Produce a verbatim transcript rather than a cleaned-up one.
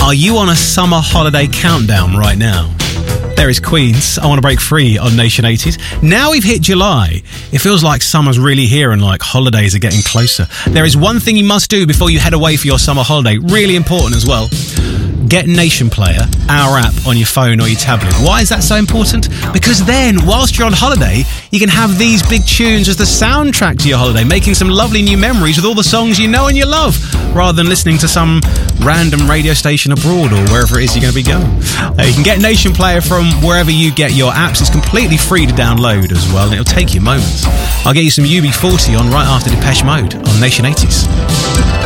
Are you on a summer holiday countdown right now? There is Queen's I Want to Break Free on Nation eighties. Now we've hit July, it feels like summer's really here and like holidays are getting closer. There is one thing you must do before you head away for your summer holiday, really important as well. Get Nation Player, our app, on your phone or your tablet. Why is that so important? Because then, whilst you're on holiday, you can have these big tunes as the soundtrack to your holiday, making some lovely new memories with all the songs you know and you love, rather than listening to some random radio station abroad or wherever it is you're going to be going. Uh, you can get Nation Player from wherever you get your apps. It's completely free to download as well, and it'll take you moments. I'll get you some U B forty on right after Depeche Mode on Nation eighties.